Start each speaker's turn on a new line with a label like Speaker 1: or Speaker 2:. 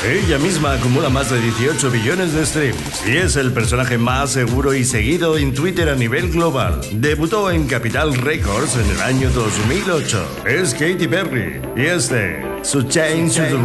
Speaker 1: Ella misma acumula más de 18 billones de streams y es el personaje más seguro y seguido en Twitter a nivel global. Debutó en Capital Records en el año 2008. Es Katy Perry y su Change to the